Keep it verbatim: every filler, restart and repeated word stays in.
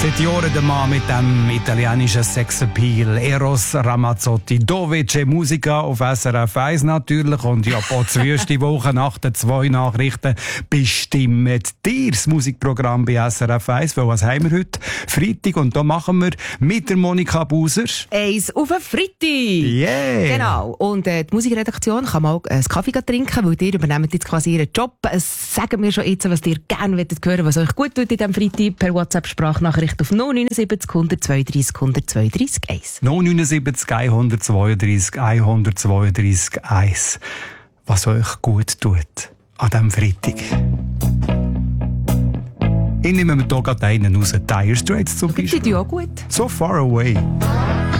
Seit Jahren der Mann mit dem italienischen Sexappeal, Eros Ramazzotti. Dove c'è Musica auf S R F eins natürlich und ja, Pots wüste Woche nach den zwei Nachrichten bestimmt dir das Musikprogramm bei S R F eins. Weil was haben wir heute? Freitag und da machen wir mit der Monika Buser Eins auf den Freitag! Yeah! Genau. Und äh, die Musikredaktion kann mal einen Kaffee trinken, weil ihr übernehmt jetzt quasi ihren Job. Es sagen wir schon jetzt, was ihr gerne hören wollt, was euch gut tut in diesem Freitag per WhatsApp-Sprachnachricht auf null neun sieben null zwei drei null zwei drei eins. null neun sieben null zwei drei eins zwei drei eins. Was euch gut tut an diesem Freitag. Ich nehme mir hier gerade einen raus. Dire Straits zum Beispiel. Die tun auch gut. So Far Away.